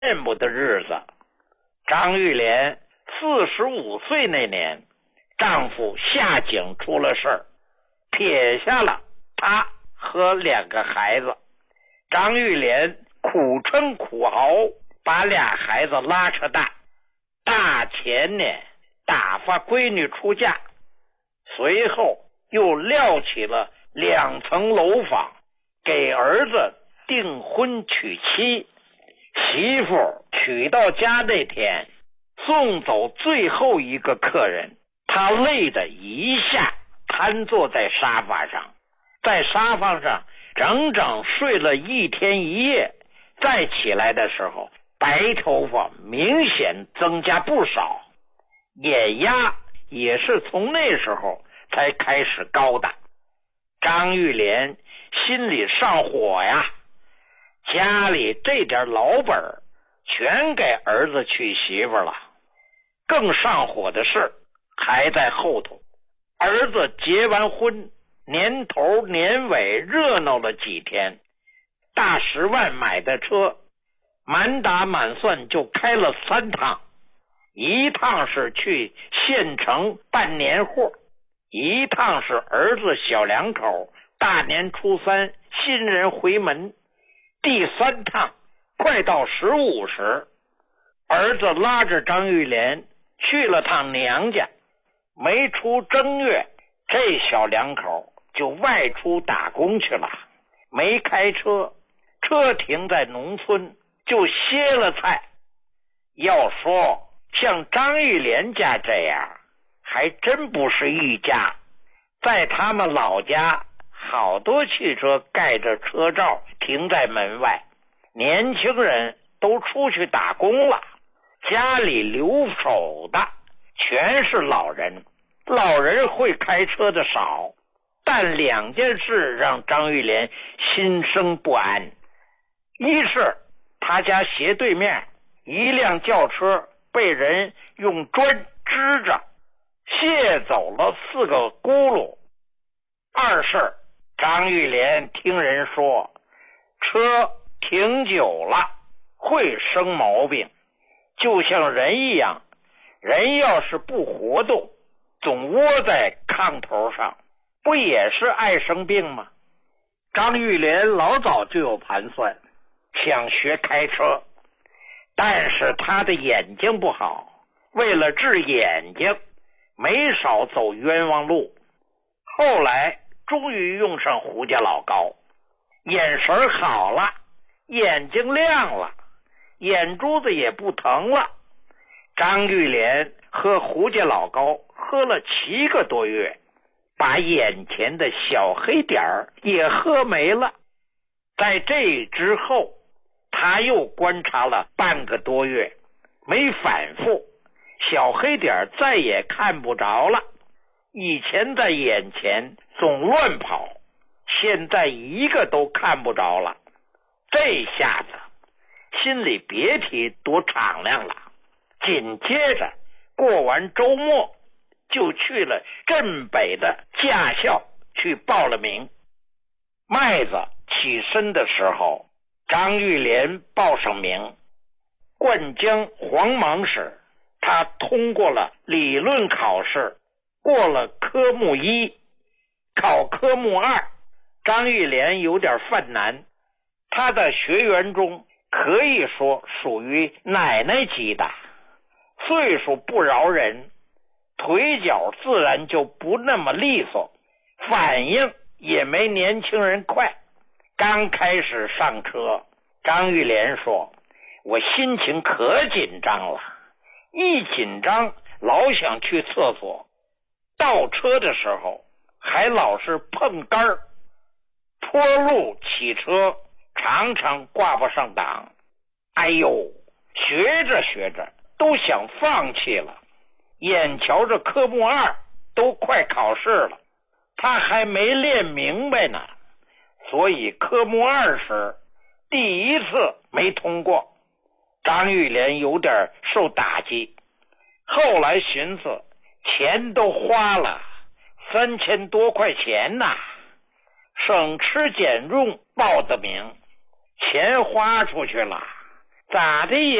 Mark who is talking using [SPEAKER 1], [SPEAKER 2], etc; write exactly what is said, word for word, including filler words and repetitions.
[SPEAKER 1] 羡慕的日子。张玉莲四十五岁那年，丈夫夏景出了事儿，撇下了她和两个孩子。张玉莲苦撑苦熬，把俩孩子拉扯大。大前年打发闺女出嫁，随后又撂起了两层楼房，给儿子订婚娶妻。媳妇娶到家那天，送走最后一个客人，他累得一下瘫坐在沙发上，在沙发上整整睡了一天一夜。再起来的时候，白头发明显增加不少，眼压也是从那时候才开始高的。张玉莲心里上火呀，家里这点老本全给儿子娶媳妇了。更上火的事还在后头。儿子结完婚，年头年尾热闹了几天，大十万买的车满打满算就开了三趟，一趟是去县城办年货，一趟是儿子小两口大年初三新人回门，第三趟快到十五时，儿子拉着张玉莲去了趟娘家。没出正月，这小两口就外出打工去了，没开车，车停在农村就歇了菜。要说像张玉莲家这样还真不是一家，在他们老家好多汽车盖着车罩停在门外，年轻人都出去打工了，家里留守的全是老人。老人会开车的少，但两件事让张玉莲心生不安。一是他家斜对面一辆轿车被人用砖支着，卸走了四个轱辘。二是张玉莲听人说，车停久了会生毛病，就像人一样，人要是不活动，总窝在炕头上，不也是爱生病吗？张玉莲老早就有盘算，想学开车，但是他的眼睛不好，为了治眼睛没少走冤枉路。后来终于用上胡家老高，眼神好了，眼睛亮了，眼珠子也不疼了。张玉莲和胡家老高喝了七个多月，把眼前的小黑点儿也喝没了。在这之后，他又观察了半个多月，没反复，小黑点再也看不着了。以前在眼前总乱跑，现在一个都看不着了。这下子心里别提多敞亮了。紧接着过完周末，就去了镇北的驾校去报了名。麦子起身的时候，张玉莲报上名。灌江黄芒时，他通过了理论考试，过了科目一。考科目二，张玉莲有点犯难，他的学员中可以说属于奶奶级的，岁数不饶人，腿脚自然就不那么利索，反应也没年轻人快。刚开始上车，张玉莲说，我心情可紧张了，一紧张老想去厕所，倒车的时候还老是碰杆儿，坡路起车常常挂不上档。哎呦，学着学着都想放弃了。眼瞧着科目二都快考试了，他还没练明白呢，所以科目二时第一次没通过。张玉莲有点受打击，后来寻思钱都花了三千多块钱呐，省吃俭用报的名，钱花出去了， 咋的也